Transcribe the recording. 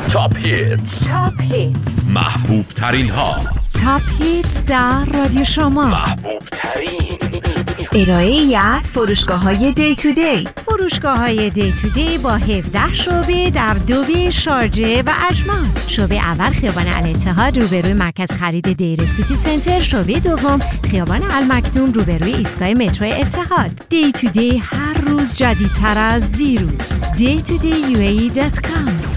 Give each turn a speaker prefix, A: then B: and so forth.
A: تاپ هیتز محبوب ترین ها.
B: تاپ هیتز در رادیو شما.
A: محبوب ترین
B: ارائه ای از فروشگاه‌های دی تو دی.
C: فروشگاه‌های دی تو دی با 17 شعبه در دوبی، شارجه و اجمان. شعبه اول خیابان الاتحاد روبروی مرکز خرید دیر سیتی سنتر. شعبه دوم خیابان المکتوم روبروی ایستگاه مترو اتحاد. دی تو دی هر روز جدیدتر از دیروز. daytoday.com